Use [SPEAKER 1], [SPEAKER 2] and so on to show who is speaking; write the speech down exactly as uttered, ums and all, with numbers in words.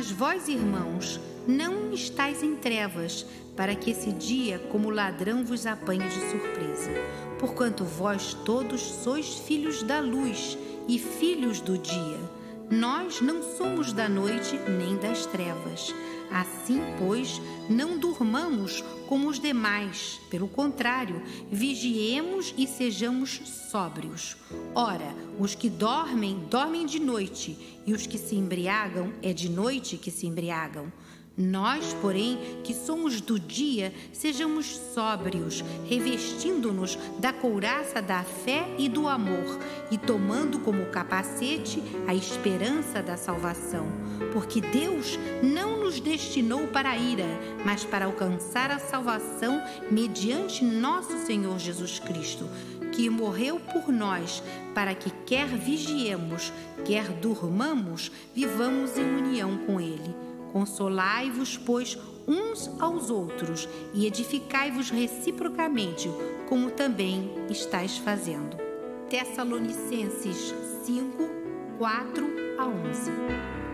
[SPEAKER 1] Mas vós, irmãos, não estáis em trevas, para que esse dia, como ladrão, vos apanhe de surpresa. Porquanto vós todos sois filhos da luz e filhos do dia. Nós não somos da noite nem das trevas. Assim, pois, não durmamos como os demais. Pelo contrário, vigiemos e sejamos sóbrios. Ora, os que dormem, dormem de noite, e os que se embriagam, é de noite que se embriagam. Nós, porém, que somos do dia, sejamos sóbrios, revestindo-nos da couraça da fé e do amor, e tomando como capacete a esperança da salvação. Porque Deus não nos destinou para a ira, mas para alcançar a salvação mediante nosso Senhor Jesus Cristo, que morreu por nós, para que quer vigiemos, quer durmamos, vivamos em união com Ele. Consolai-vos, pois, uns aos outros e edificai-vos reciprocamente, como também estáis fazendo. Tessalonicenses cinco, quatro a onze.